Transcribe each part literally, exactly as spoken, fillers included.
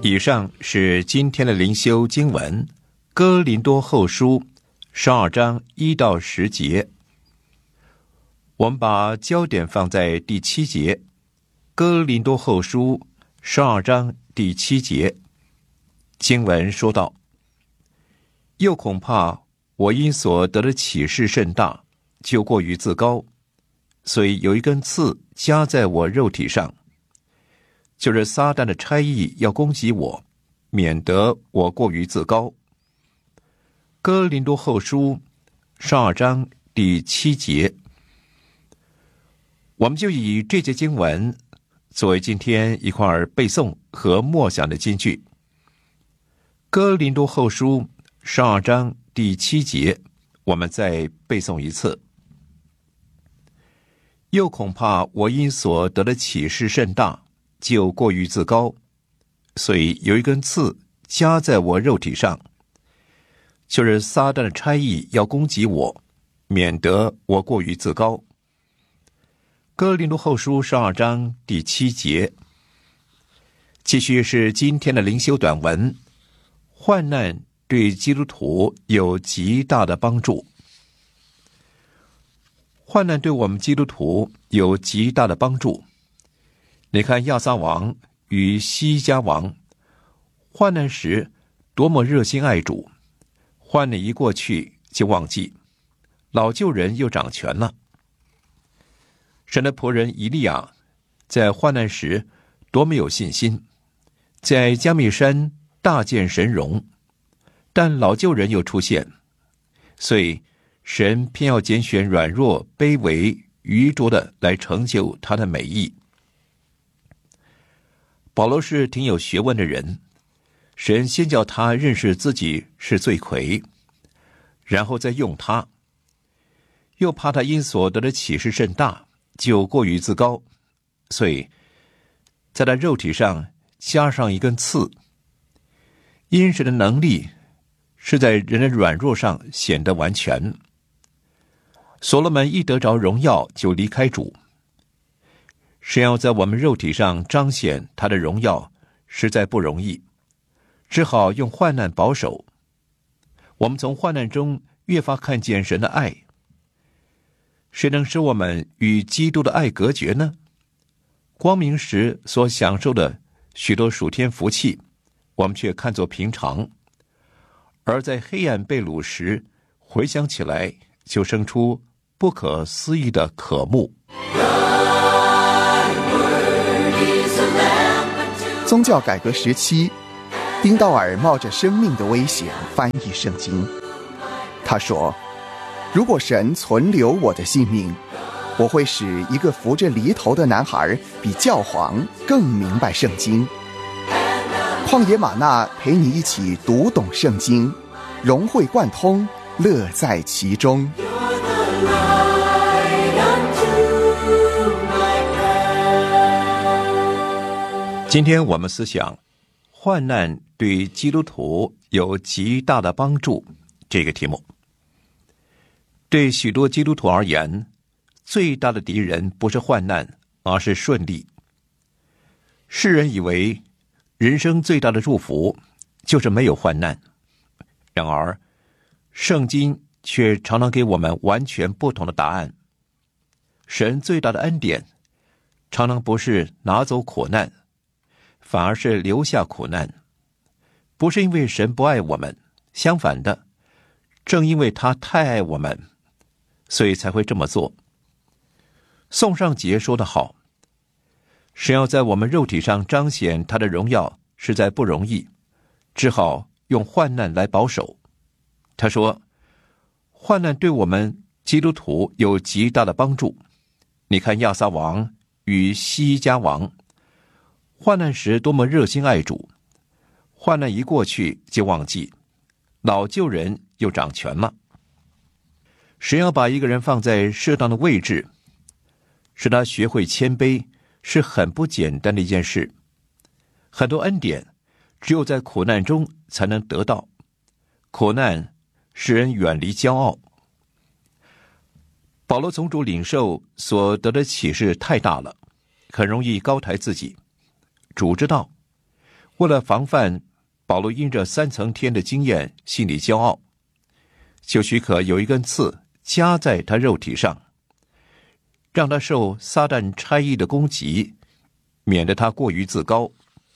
以上是今天的灵修经文，哥林多后书十二章一到十节。我们把焦点放在第七节，哥林多后书十二章第七节，经文说道：又恐怕我因所得的启示甚大，就过于自高，所以有一根刺加在我肉体上，就是撒旦的差役要攻击我，免得我过于自高。哥林多后书十二章第七节，我们就以这节经文作为今天一块背诵和默想的金句。哥林多后书十二章第七节，我们再背诵一次。又恐怕我因所得的启示甚大，就过于自高，所以有一根刺加在我肉体上，就是撒旦的差役要攻击我，免得我过于自高。哥林多后书十二章第七节，继续是今天的灵修短文。患难对基督徒有极大的帮助。患难对我们基督徒有极大的帮助。你看亚撒王与西家王，患难时多么热心爱主，患难一过去就忘记，老旧人又掌权了。神的仆人以利亚在患难时多么有信心，在加密山大见神荣，但老旧人又出现，所以神偏要拣选软弱、卑微、愚拙的来成就他的美意。保罗是挺有学问的人，神先叫他认识自己是罪魁，然后再用他，又怕他因所得的启示甚大，就过于自高，所以在他肉体上加上一根刺。因神的能力是在人的软弱上显得完全。所罗门一得着荣耀就离开主，神要在我们肉体上彰显他的荣耀实在不容易，只好用患难保守。我们从患难中越发看见神的爱。谁能使我们与基督的爱隔绝呢？光明时所享受的许多属天福气，我们却看作平常，而在黑暗被掳时，回想起来就生出不可思议的渴慕。 宗教改革时期，丁道尔冒着生命的危险翻译圣经。他说，如果神存留我的性命，我会使一个扶着犁头的男孩比教皇更明白圣经。旷野玛纳陪你一起读懂圣经，融会贯通，乐在其中。 今天我们思想患难对基督徒有极大的帮助这个题目。对许多基督徒而言，最大的敌人不是患难，而是顺利。世人以为人生最大的祝福就是没有患难，然而圣经却常常给我们完全不同的答案。神最大的恩典常常不是拿走苦难，反而是留下苦难。不是因为神不爱我们，相反的，正因为他太爱我们，所以才会这么做。宋尚节说得好，神要在我们肉体上彰显他的荣耀实在不容易，只好用患难来保守。他说，患难对我们基督徒有极大的帮助。你看亚撒王与西家王，患难时多么热心爱主，患难一过去就忘记，老旧人又掌权了。神要把一个人放在适当的位置，使他学会谦卑，是很不简单的一件事。很多恩典只有在苦难中才能得到，苦难使人远离骄傲。保罗从主领受所得的启示太大了，很容易高抬自己。主知道为了防范保罗因着三层天的经验心里骄傲，就许可有一根刺加在他肉体上，让他受撒旦差役的攻击，免得他过于自高。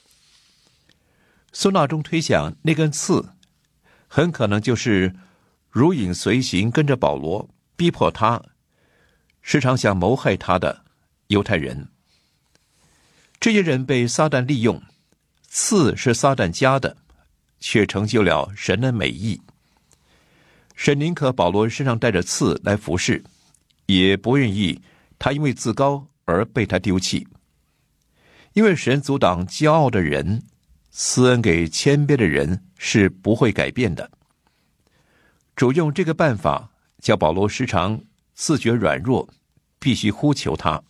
孙纳中推想，那根刺很可能就是如影随形跟着保罗，逼迫他，时常想谋害他的犹太人。这些人被撒旦利用，刺是撒旦加的，却成就了神的美意。神宁可保罗身上带着刺来服侍，也不愿意他因为自高而被他丢弃。因为神阻挡骄傲的人，施恩给谦卑的人是不会改变的。主用这个办法，叫保罗时常自觉软弱，必须呼求他。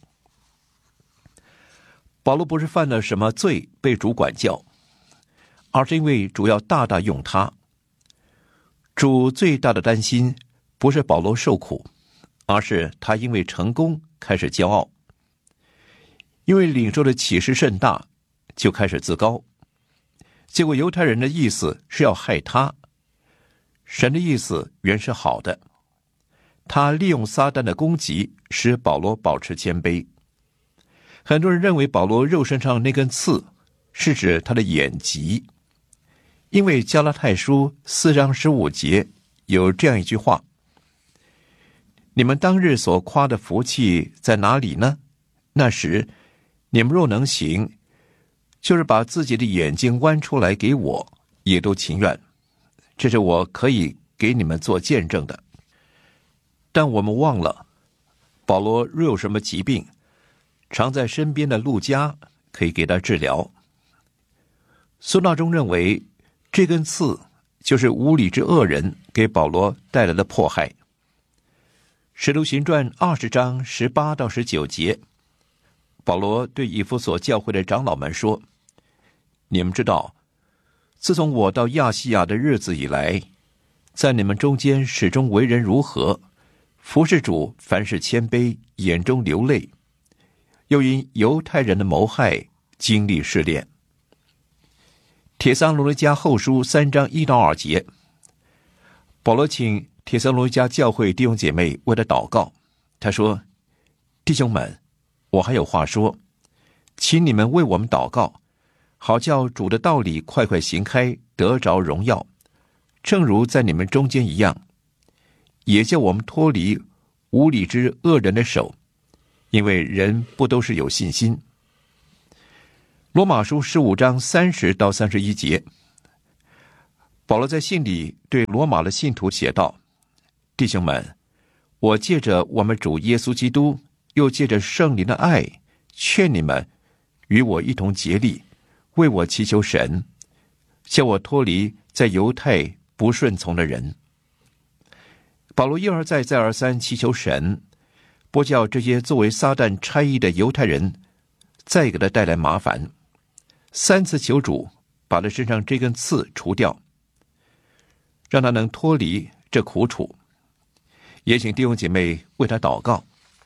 保罗不是犯了什么罪被主管教，而是因为主要大大用他。主最大的担心不是保罗受苦，而是他因为成功开始骄傲，因为领受的启示甚大，就开始自高。结果犹太人的意思是要害他，神的意思原是好的。他利用撒旦的攻击，使保罗保持谦卑。很多人认为保罗肉身上那根刺是指他的眼疾，因为加拉太书四章十五节有这样一句话：你们当日所夸的福气在哪里呢？那时你们若能行，就是把自己的眼睛剜出来给我，也都情愿，这是我可以给你们做见证的。但我们忘了，保罗若有什么疾病，常在身边的路加可以给他治疗。孙大中认为这根刺就是无理之恶人给保罗带来的迫害。使徒行传二十章十八到十九节，保罗对以弗所教会的长老们说：你们知道，自从我到亚细亚的日子以来，在你们中间始终为人如何，服侍主凡事谦卑，眼中流泪，又因犹太人的谋害经历试炼。帖撒罗尼迦后书三章一到二节，保罗请帖撒罗尼迦教会弟兄姐妹为他祷告。他说：弟兄们，我还有话说，请你们为我们祷告，好叫主的道理快快行开，得着荣耀，正如在你们中间一样，也叫我们脱离无理之恶人的手，因为人不都是有信心。罗马书十五章三十到三十一节，保罗在信里对罗马的信徒写道：弟兄们，我借着我们主耶稣基督，又借着圣灵的爱，劝你们与我一同竭力，为我祈求神，叫我脱离在犹太不顺从的人。保罗一而再再而三祈求神，不叫这些作为撒旦差役的犹太人再给他带来麻烦，三次求主把他身上这根刺除掉，让他能脱离这苦楚。也请弟兄姐妹为他祷告。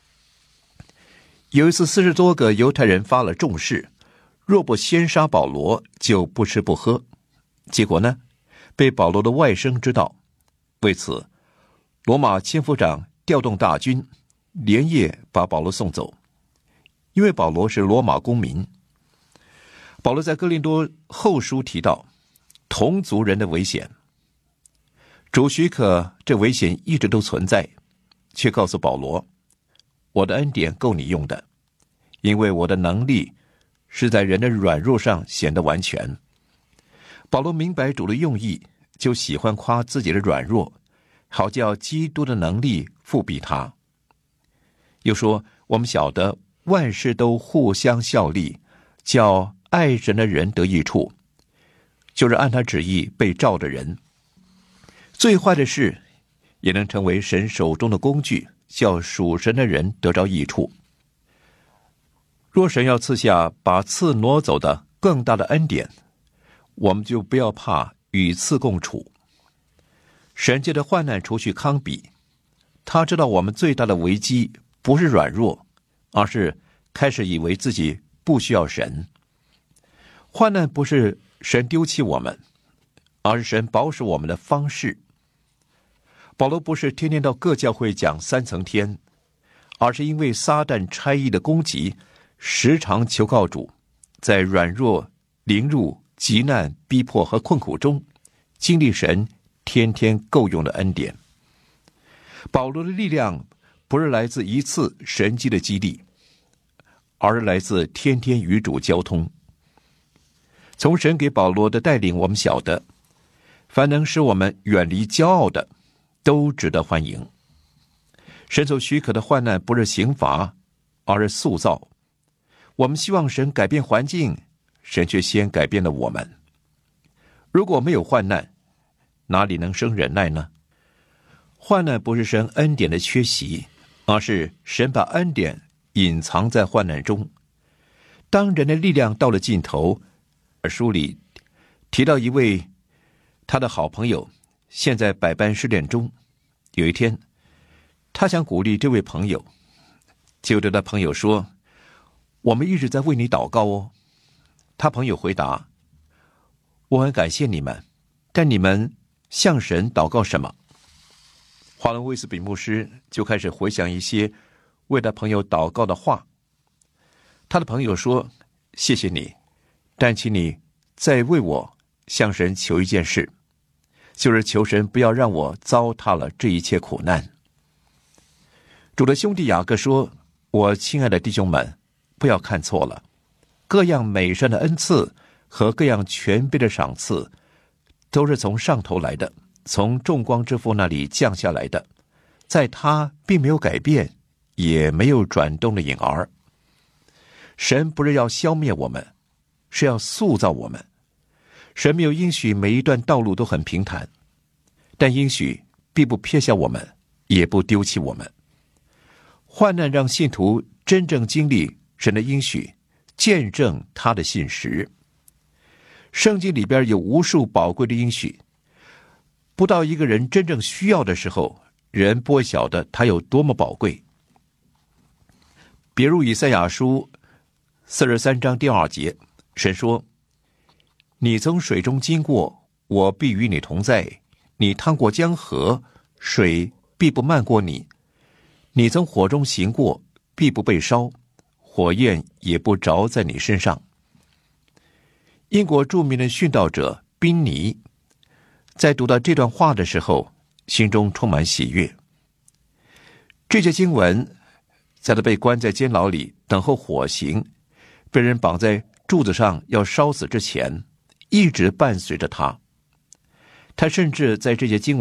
有一次四十多个犹太人发了重誓，若不先杀保罗，就不吃不喝。结果呢，被保罗的外甥知道。为此，罗马千夫长调动大军，连夜把保罗送走。因为保罗是罗马公民。保罗在哥林多后书提到同族人的危险，主许可这危险一直都存在，却告诉保罗：我的恩典够你用的，因为我的能力是在人的软弱上显得完全。保罗明白主的用意，就喜欢夸自己的软弱，好叫基督的能力复庇他。又说，我们晓得万事都互相效力，叫爱神的人得益处，就是按他旨意被召的人。最坏的事也能成为神手中的工具，叫属神的人得着益处。若神要赐下把刺挪走的更大的恩典，我们就不要怕与刺共处。神借着患难除去糠秕，他知道我们最大的危机不是软弱，而是开始以为自己不需要神。患难不是神丢弃我们，而是神保守我们的方式。保罗不是天天到各教会讲三层天，而是因为撒旦差役的攻击，时常求告主，在软弱、凌辱、急难、逼迫和困苦中，经历神天天够用的恩典。保罗的力量不是来自一次神迹的激励，而是来自天天与主交通。从神给保罗的带领，我们晓得，凡能使我们远离骄傲的，都值得欢迎。神所许可的患难不是刑罚，而是塑造。我们希望神改变环境，神却先改变了我们。如果没有患难，哪里能生忍耐呢？患难不是神恩典的缺席，而是神把恩典隐藏在患难中。当人的力量到了尽头，书里提到一位他的好朋友现在百般试炼中。有一天，他想鼓励这位朋友，就对他朋友说，我们一直在为你祷告哦。他朋友回答，我很感谢你们，但你们向神祷告什么？华伦威斯比牧师就开始回想一些为他朋友祷告的话。他的朋友说，谢谢你，但请你再为我向神求一件事，就是求神不要让我糟蹋了这一切苦难。主的兄弟雅各说，我亲爱的弟兄们，不要看错了，各样美善的恩赐和各样全备的赏赐，都是从上头来的，从众光之父那里降下来的，在他并没有改变，也没有转动的影儿。神不是要消灭我们，是要塑造我们。神没有应许每一段道路都很平坦，但应许必不撇下我们，也不丢弃我们。患难让信徒真正经历神的应许，见证他的信实。圣经里边有无数宝贵的应许，不到一个人真正需要的时候，人不会晓得他有多么宝贵。比如以赛亚书四十三章第二节，神说，你从水中经过，我必与你同在；你趟过江河，水必不漫过你；你从火中行过，必不被烧，火焰也不着在你身上。英国著名的殉道者宾尼在读到这段话的时候，心中充满喜悦。这些经文在他被关在监牢里等候火刑，被人绑在柱子上要烧死之前，一直伴随着他。他甚至在这些经文